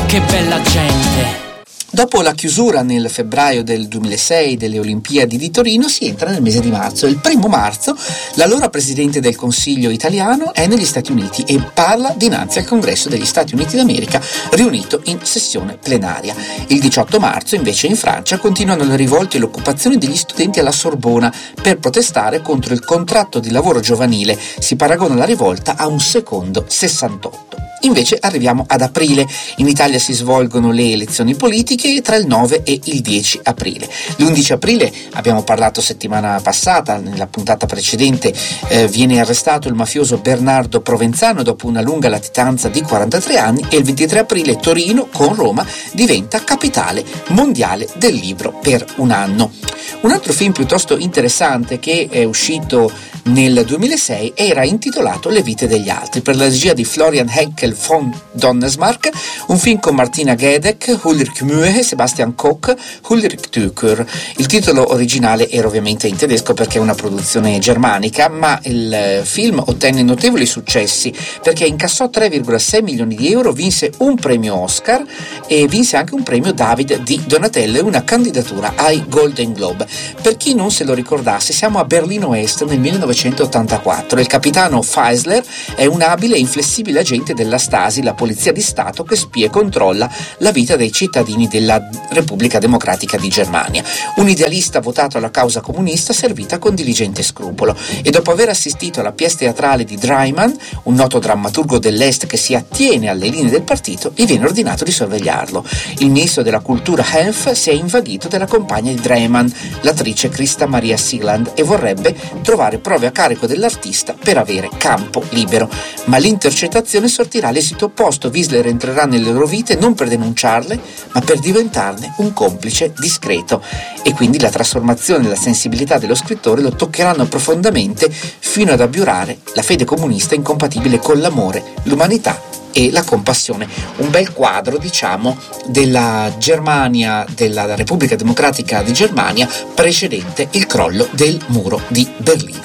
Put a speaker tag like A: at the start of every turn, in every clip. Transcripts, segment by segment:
A: che bella gente.
B: Dopo la chiusura nel febbraio del 2006 delle Olimpiadi di Torino si entra nel mese di marzo. Il 1° marzo l'allora Presidente del Consiglio italiano è negli Stati Uniti e parla dinanzi al Congresso degli Stati Uniti d'America riunito in sessione plenaria. Il 18 marzo invece in Francia continuano le rivolte e l'occupazione degli studenti alla Sorbona per protestare contro il contratto di lavoro giovanile. Si paragona la rivolta a un secondo 68. Invece arriviamo ad aprile. In Italia si svolgono le elezioni politiche tra il 9 e il 10 aprile. L'11 aprile, abbiamo parlato settimana passata, nella puntata precedente, viene arrestato il mafioso Bernardo Provenzano dopo una lunga latitanza di 43 anni e il 23 aprile Torino con Roma diventa capitale mondiale del libro per un anno. Un altro film piuttosto interessante che è uscito nel 2006 era intitolato Le vite degli altri, per la regia di Florian Henkel von Donnersmarck, un film con Martina Gedeck, Ulrich Mühe, Sebastian Koch, Ulrich Tüker. Il titolo originale era ovviamente in tedesco perché è una produzione germanica, ma il film ottenne notevoli successi perché incassò 3,6 milioni di euro, vinse un premio Oscar e vinse anche un premio David di Donatello e una candidatura ai Golden Globe. Per chi non se lo ricordasse, siamo a Berlino Est nel 1984. Il capitano Feisler è un abile e inflessibile agente della Stasi, la polizia di Stato che spia e controlla la vita dei cittadini della Repubblica Democratica di Germania. Un idealista votato alla causa comunista servita con diligente scrupolo, e dopo aver assistito alla pièce teatrale di Draiman, un noto drammaturgo dell'Est che si attiene alle linee del partito, gli viene ordinato di sorvegliarlo. Il ministro della cultura Henf si è invaghito della compagna di Draiman, l'attrice Christa Maria Sieland, e vorrebbe trovare prove a carico dell'artista per avere campo libero. Ma l'intercettazione sortirà l'esito opposto. Wiesler entrerà nelle loro vite non per denunciarle, ma per diventarne un complice discreto, e quindi la trasformazione e la sensibilità dello scrittore lo toccheranno profondamente fino ad abiurare la fede comunista incompatibile con l'amore, l'umanità e la compassione. Un bel quadro, diciamo, della Germania, della Repubblica Democratica di Germania precedente il crollo del muro di Berlino.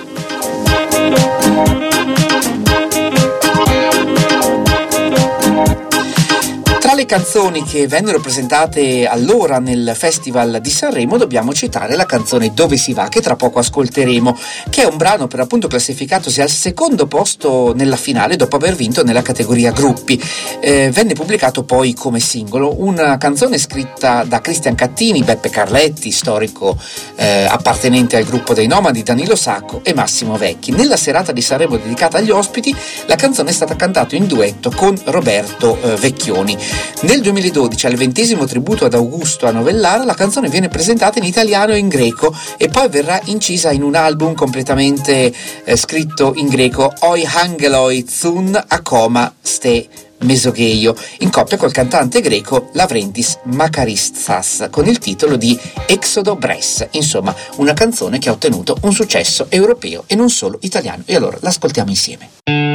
B: Tra le canzoni che vennero presentate allora nel Festival di Sanremo dobbiamo citare la canzone Dove si va, che tra poco ascolteremo, che è un brano per appunto classificatosi al secondo posto nella finale dopo aver vinto nella categoria gruppi. Venne pubblicato poi come singolo, una canzone scritta da Cristian Cattini, Beppe Carletti, storico appartenente al gruppo dei Nomadi, Danilo Sacco e Massimo Vecchi. Nella serata di Sanremo dedicata agli ospiti, la canzone è stata cantata in duetto con Roberto Vecchioni. Nel 2012, al 20° tributo ad Augusto a Novellara, la canzone viene presentata in italiano e in greco e poi verrà incisa in un album completamente scritto in greco, Oi Angeloi Zun Akoma Ste Mesogeio, in coppia col cantante greco Lavrentis Makaritsas, con il titolo di Exodo Bress. Insomma, una canzone che ha ottenuto un successo europeo e non solo italiano. E allora l'ascoltiamo insieme.